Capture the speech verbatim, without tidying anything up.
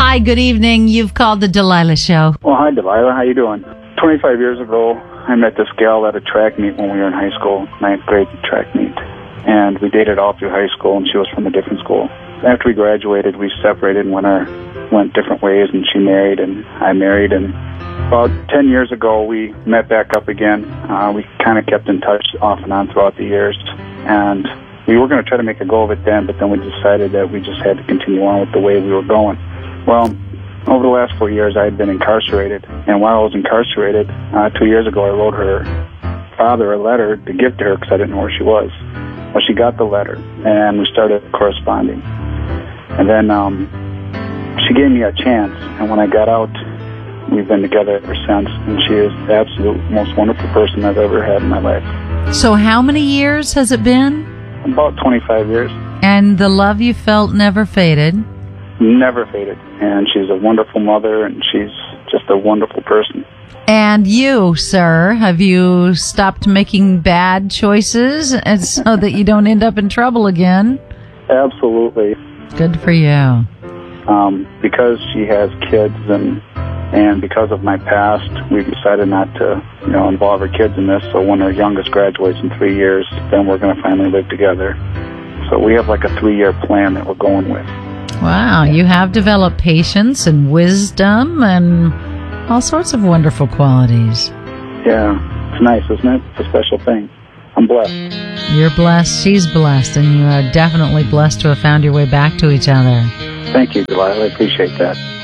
Hi, good evening. You've called the Delilah Show. Well, hi, Delilah. How you doing? twenty-five years ago, I met this gal at a track meet when we were in high school, ninth grade track meet. And we dated all through high school, and she was from a different school. After we graduated, we separated and went our went different ways, and she married, and I married. And about ten years ago, we met back up again. Uh, we kind of kept in touch off and on throughout the years. And we were going to try to make a go of it then, but then we decided that we just had to continue on with the way we were going. Well, over the last four years, I had been incarcerated. And while I was incarcerated, uh, two years ago, I wrote her father a letter to give to her because I didn't know where she was. Well, she got the letter, and we started corresponding. And then um, she gave me a chance, and when I got out, we've been together ever since, and she is the absolute most wonderful person I've ever had in my life. So how many years has it been? About twenty-five years. And the love you felt never faded? Never faded. And she's a wonderful mother, and she's just a wonderful person. And you, sir, have you stopped making bad choices and so that you don't end up in trouble again? Absolutely. Good for you. Um, because she has kids and and because of my past, we've decided not to, you know, involve her kids in this. So when her youngest graduates in three years, then we're going to finally live together. So we have like a three-year plan that we're going with. Wow, you have developed patience and wisdom and all sorts of wonderful qualities. Yeah, it's nice, isn't it? It's a special thing. I'm blessed. You're blessed, she's blessed, and you are definitely blessed to have found your way back to each other. Thank you, Delilah. I appreciate that.